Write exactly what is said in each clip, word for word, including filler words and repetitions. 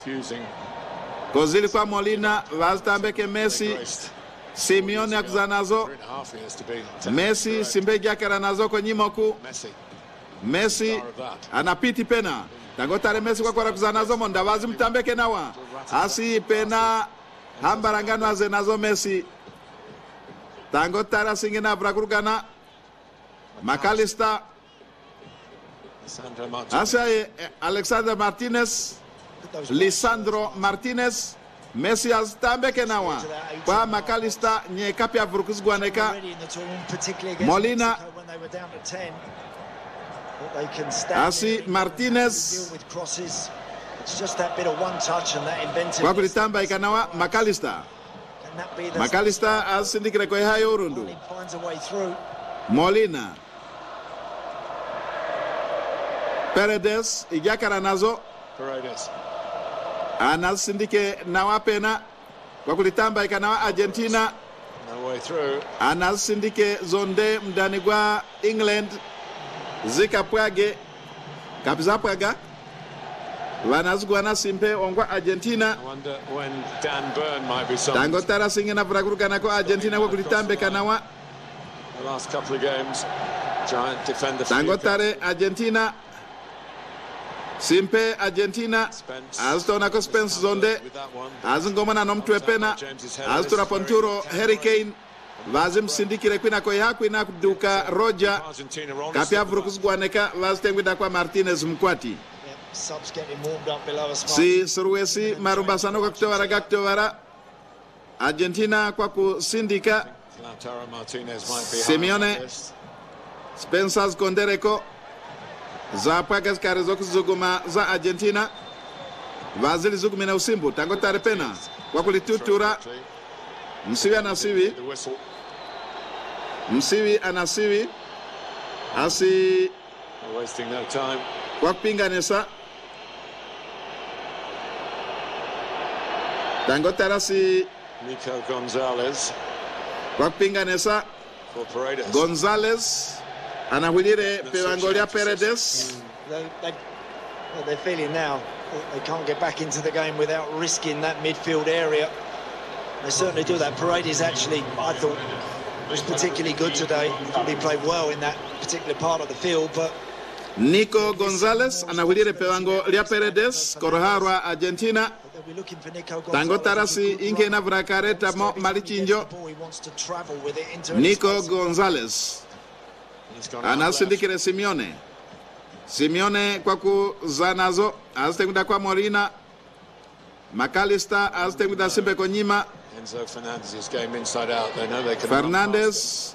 Kozili kwa Molina vazitambeke Messi Simeone akuza nazo Messi simbeja kera nazo kwa nyimoku Messi anapiti pena tangotare Messi kwa kwa kuza nazo monda vazi mtambeke nawa asi pena hambarangano aze nazo Messi tangotara singina brakurugana McAllister asi Alexander Martinez Lisandro Martinez Messi azitambeke nawa kwa McAllister nye kapya vurukuzgwaneka Molina asi Martinez kwa kulitamba ikanawa McAllister McAllister asindikire kwa hayo urundu Molina Paredes ijakara nazo anasindike nawa pena kwa kulitamba ikanawa Argentina anasindike zonde mdani gwa England zika pwage kapisa pwaga vanazigwana simpe ongwa Argentina tango tara singina vrakurugana ko Argentina kwa kulitambe kanawa tango tare Argentina simpe Argentina azitona ko Spence zonde azingomana nomtwe pena azitora Ponturo Harry Kane vazim sindikire kwina ko yakwi na kuduka Roger kapya vurukuzgwaneka vazitengwida kwa Martinez mkwati si surwesi marumbasano kwa kutowara gaktowara Argentina kwa kusindika Simeone Spencer Kondereko za pagas karezo kuzuguma za Argentina vazili zugumina usimbu tango tarepena kwa kulitutura Msiwi anasiwi Msiwi anasiwi asi kwa kupinganisa tango tarasi Nico Gonzalez kwa kupinganisa Gonzalez anahwilire pewangolia Paredes. They, they, they're feeling now they can't get back into the game without risking that midfield area. They certainly do that. Paredes actually, I thought, was particularly good today. I thought he played well in that particular part of the field, but Nico Gonzalez anahwilire pewangolia Paredes koroharwa Argentina. Tango tarasi inge na vrakareta mo malichinjo Nico Gonzalez anasindikire Simeone Simeone kwa kuzanazo azitengwida kwa Molina McAllister azitengwida simbe konyima Enzo Fernandez is game inside out. They know they can Fernandez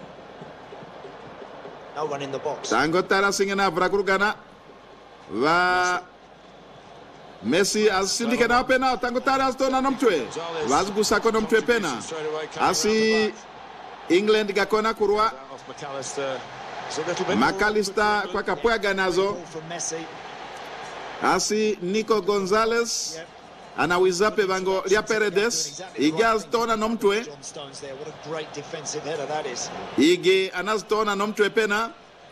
no one in the box. Tango tarasi ngena vrakurugana va Messi asindike na pena tango tara astona nomtwe vazgusa ko nomtwe pena asi England gakona kurwa McAllister kwa kapwaga nazo asi Nico Gonzalez anawiza pe bango lia Paredes igaz tona nomtwe ige anastona nomtwe pena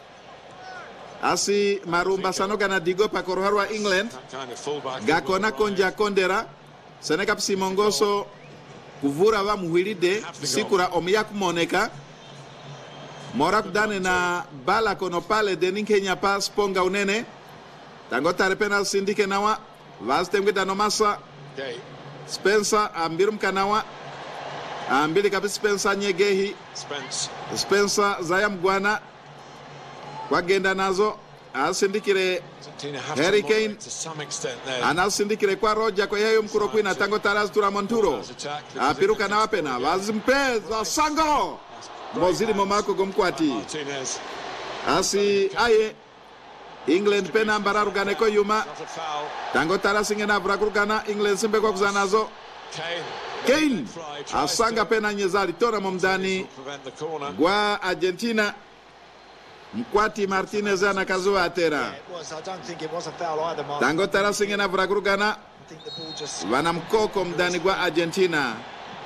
asi marumba sanoga na digo pa koroharwa England gakona konja kondera seneka psimongoso kuvura va muhilide sikura omya kumoneka mora kudane na bala kono pale denin Kenya pa sponga unene tango tare penal sindike nawa vazitengwida nomasa Spencer ambirum kanawa ambili kapisi Spencer nyegehi Spencer zayam gwana wagenda nazo asindikire Harry Kane anasindikire kwa Roger kwa yayo mkuro kwina tango taraz tura Monturo apiruka na wapena wazimpeza sango mozili momako gomkwati asi aye England pena mbararu ganeko yuma tango taraz ingena vrakurugana England simbe kwa kuzanazo Kane asanga pena nyezali tora momdani gwa Argentina mkwati Martinez anakazua atera tango tarasinge na vrakurugana vana mkoko mdani gwa Argentina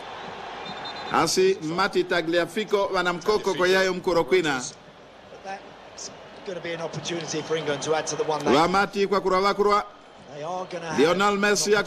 asi Mati Tagliafico vana mkoko kwa yayo mkuro kwina going to be an opportunity for England to add to the one. Wamati kwa kurwa kurwa They are going to have Lionel Messi